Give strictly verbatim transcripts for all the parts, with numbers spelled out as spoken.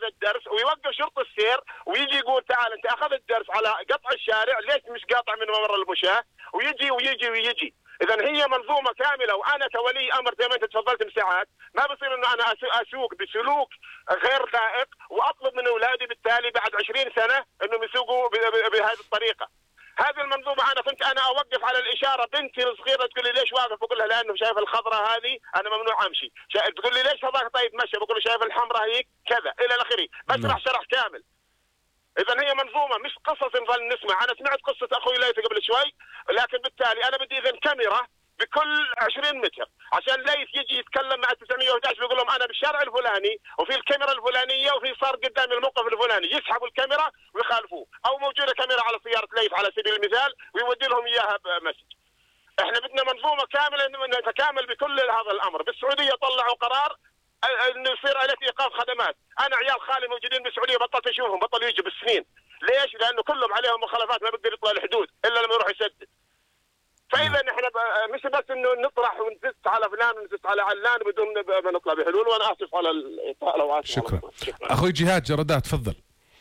الدرس ويوقف شرطة السير ويجي يقول تعال انت اخذت درس على قطع الشارع، ليش مش قاطع من ممر المشاة؟ ويجي ويجي ويجي. اذا هي منظومة كاملة، وانا كولي امر زي ما انت تفضلت من ساعات ما بصير انه انا اسوق بسلوك غير لائق واطلب من اولادي بالتالي بعد عشرين سنة انهم يسوقوا بهذه الطريقة. هذه المنظومة أنا كنت أنا أوقف على الإشارة بنتي الصغيرة تقول لي ليش واقف؟ بقول لها لأنه شايف الخضراء هذه أنا ممنوع أمشي. تقول لي ليش هذاك طيب مشي؟ بقول له شايف الحمراء هيك كذا إلى آخره، بشرح شرح كامل. إذا هي منظومة مش قصص نظل نسمع. أنا سمعت قصة أخوي ليث قبل شوي، لكن بالتالي أنا بدي إذن كاميرا بكل عشرين متر عشان ليث يجي يتكلم مع تسعمية وأحد عشر بيقول لهم انا بالشارع الفلاني وفي الكاميرا الفلانيه وفي صار قدامي الموقف الفلاني، يسحبوا الكاميرا ويخالفوه، او موجوده كاميرا على سياره ليث على سبيل المثال ويودي لهم اياها بمسج. احنا بدنا منظومه كامله نتكامل بكل هذا الامر. بالسعوديه طلعوا قرار انه يصير عليك ايقاف خدمات. انا عيال خالي موجودين بالسعوديه بطلت اشوفهم، بطلوا يجوا بالسنين. ليش؟ لانه كلهم عليهم مخالفات ما بيقدر يطلع الحدود الا لما يروح يسدد. فاذا نحن مش بس انه نطرح ونزت على فلان ونزت على علان بدون ما نطلع بحلول. وانا اسف على الاطاله واسف. شكرا. اخوي جهاد جردات تفضل.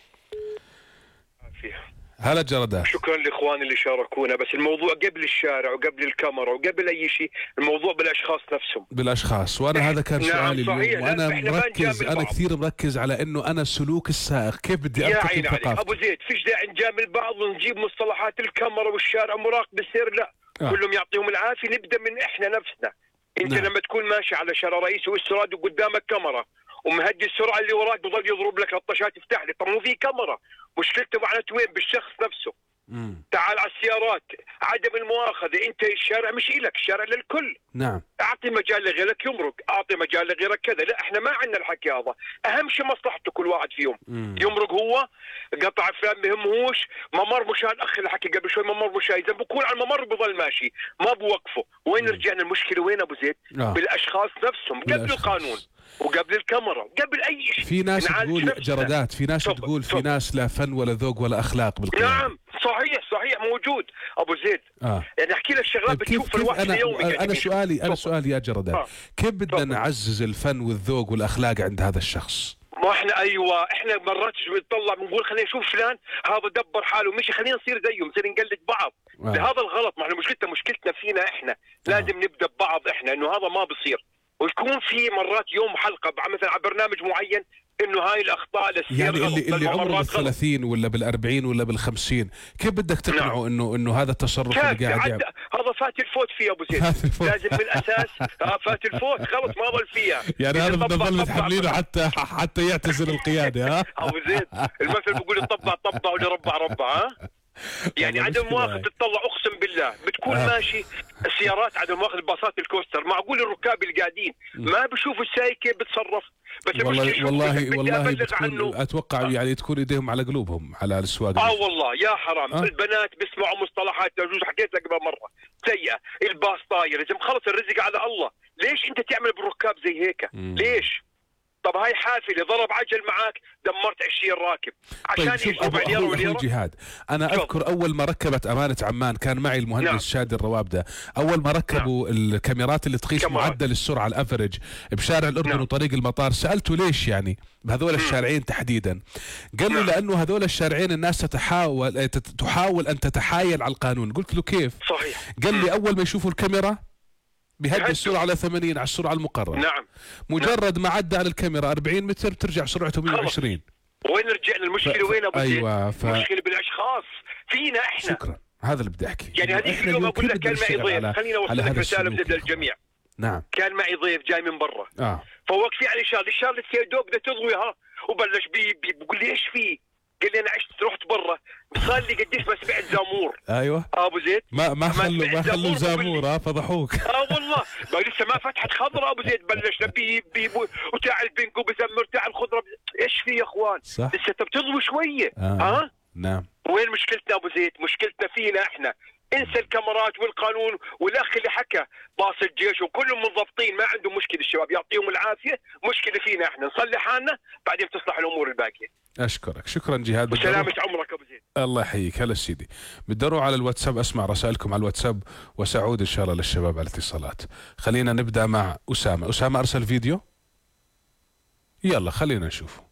هلا جردات. شكرا لاخواني اللي شاركونا، بس الموضوع قبل الشارع وقبل الكاميرا وقبل اي شيء، الموضوع بالاشخاص نفسهم. بالاشخاص، وانا هذا كان نعم سؤالي اليوم، وانا مركز انا كثير مركز على انه انا سلوك السائق كيف بدي ارتقي بثقافته. ابو زيد فيش داعي نجامل بعض ونجيب مصطلحات الكاميرا والشارع مراقب السير، لا آه. كلهم يعطيهم العافيه. نبدا من احنا نفسنا. انت نعم. لما تكون ماشي على شارع رئيسي والسراد وقدامك كاميرا ومهدي السرعه اللي وراك بضل يضرب لك الطشات يفتح لك، طب مو في كاميرا، مشكلته معناته وين؟ بالشخص نفسه. مم. تعال على السيارات، عدم المؤاخذه، انت الشارع مش إلك، الشارع للكل. نعم. اعطي مجال لغيرك يمرق، اعطي مجال لغيرك كذا، لا احنا ما عندنا الحكي هذا، اهم شيء مصلحته كل واحد فيهم. مم. يمرق هو، قطع فلان بهمهوش، ممر مشان الاخ اللي حكي قبل شوي ممر مشان، اذا بكون على الممر بضل ماشي ما بوقفه، وين مم. رجعنا المشكله وين ابو زيد؟ آه. بالاشخاص نفسهم قبل بالأشخاص. القانون وقبل الكاميرا قبل اي شيء. في ناس تقول جردات، في ناس صب. تقول في صب. ناس لا فن ولا ذوق ولا اخلاق بالقيادة. نعم صحيح صحيح موجود ابو زيد. آه. يعني احكي لك شغلات بتشوف الواحد أنا اليومي. انا, أنا سؤالي انا سؤالي يا جردات آه. كيف بدنا نعزز الفن والذوق والاخلاق عند هذا الشخص؟ ما احنا ايوه احنا مرات بنطلع بنقول خلينا نشوف فلان هذا دبر حاله مشي خلينا نصير زيه، نصير نقلد بعض. آه. هذا الغلط. ما احنا مشكلتنا مشكلتنا فينا احنا. لازم آه. نبدا ببعض احنا، انه هذا ما بصير. ويكون في مرات يوم حلقه مثلا على برنامج معين انه هاي الاخطاء للسير يعني اللي اللي عمره بالثلاثين ولا بالأربعين ولا بالخمسين كيف بدك تقنعه نعم. انه انه هذا التصرف اللي قاعد يعمل هذا فات الفوت فيه ابو زيد. لازم من الاساس فات الفوت خلص ما ضل فيها. يعني هذا بدنا نضل تحملينه حتى حتى يعتزل القياده. ها ابو زيد المثل بيقول الطبع طبع ولربع ربع. ها يعني عدم مؤاخذة تطلع اقسم بالله بتكون آه. ماشي السيارات عدم مؤاخذة باصات الكوستر، معقول الركاب القاعدين ما بشوفوا السايق كيف بتصرف؟ بس والله والله والله بتكون اتوقع آه. يعني تكون ايديهم على قلوبهم على السواق. اه والله يا حرام. آه. البنات بيسمعوا مصطلحات جوز حكيت لك قبل مره سيئه، الباص طاير، لازم خلص الرزق على الله. ليش انت تعمل بالركاب زي هيك؟ مم. ليش؟ طب هاي حافله ضرب عجل معك دمرت عشرين راكب عشان طيب شوف أبو, أبو, أبو جهاد، انا شوف. اذكر اول ما ركبت امانه عمان كان معي المهندس نعم. شادي الروابده، اول ما ركبوا نعم. الكاميرات اللي تقيس كاميرات. معدل السرعه الافرج بشارع الاردن نعم. وطريق المطار، سالته ليش يعني بهذول الشارعين تحديدا؟ قال لي نعم. لانه هذول الشارعين الناس تتحاول تحاول ان تتحايل على القانون. قلت له كيف؟ صحيح. قال لي اول ما يشوفوا الكاميرا بيهدي السرعة على ثمانين على السرعة المقررة. نعم. مجرد نعم. ما عدى على الكاميرا أربعين متر بترجع سرعته مئة وعشرين. وين رجعنا المشكلة؟ ف... وين ابو زيد؟ ايوه ف... المشكلة بالاشخاص فينا احنا. شكرا، هذا اللي بدي احكي. يعني هذيك اليوم اقول لك كان معي ضيف، خليني اوصل لك رسالة بدل الجميع. نعم. كان معي ضيف جاي من برا. اه فوقفي على الشارع، الشارع يا دوب بدها تضوي ها وبلش بي, بي بقول لي ايش في؟ قال لي انا عشت رحت برا صار لي قديش ما سمعت زامور. ايوه ابو زيد ما ما خلوا ما خلوا زامور. ها فضحوك. اه والله ما لسه ما فتحت خضراء ابو زيد بلشنا بيب بيب وتاع البنك وبزمر تاع الخضره. ايش في يا اخوان؟ صح. لسه بتضوي شويه. آه. ها نعم. وين مشكلتنا ابو زيد؟ مشكلتنا فينا احنا. انسى الكاميرات والقانون والاخ اللي حكى باص الجيش وكلهم منضبطين ما عندهم مشكله، الشباب يعطيهم العافيه، مشكله فينا احنا نصلح حالنا بعدين تصلح الامور الباقيه. اشكرك شكرا جهاد وسلامة عمرك ابو زيد. الله يحييك. هلا سيدي، بدروا على الواتساب اسمع رسائلكم على الواتساب وسأعود ان شاء الله للشباب على الاتصالات. خلينا نبدا مع اسامه. اسامه ارسل فيديو، يلا خلينا نشوف.